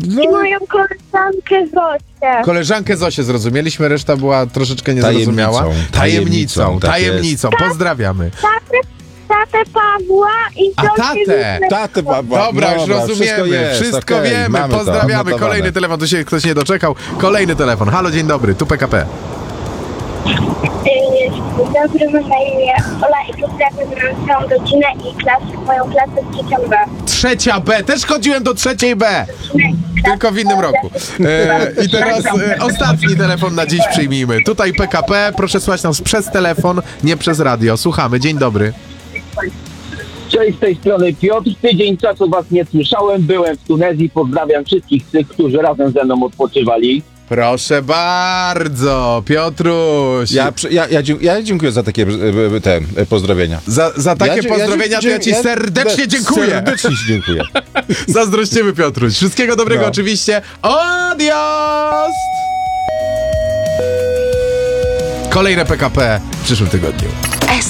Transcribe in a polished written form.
I moją koleżankę Zosię. Koleżankę Zosię zrozumieliśmy, reszta była troszeczkę niezrozumiała. Tajemnicą. Pozdrawiamy. Tatę Pawła i A Zosię. tatę? Pawła. Dobra, już rozumiemy. Wszystko okej, wiemy. mamy to Pozdrawiamy. odnotowane. Kolejny telefon, tu się ktoś nie doczekał. Kolejny telefon. Halo, dzień dobry, tu PKP. Dobry, mam na imię Ola i pozdrawiam całą rodzinę i moją klasę trzecią B. Trzecia B, też chodziłem do trzeciej B. Tylko w innym roku. I teraz ostatni telefon na dziś przyjmijmy. Tutaj PKP, proszę słuchać nas przez telefon, nie przez radio. Słuchamy, dzień dobry. Cześć, z tej strony Piotr. Tydzień czasu was nie słyszałem. Byłem w Tunezji. Pozdrawiam wszystkich tych, którzy razem ze mną odpoczywali. Proszę bardzo, Piotruś. Ja dziękuję za takie te pozdrowienia. Za takie pozdrowienia to ja ci serdecznie dziękuję. Serdecznie ci dziękuję. Zazdrościmy, Piotruś. Wszystkiego dobrego oczywiście. Adios! Kolejne PKP w przyszłym tygodniu.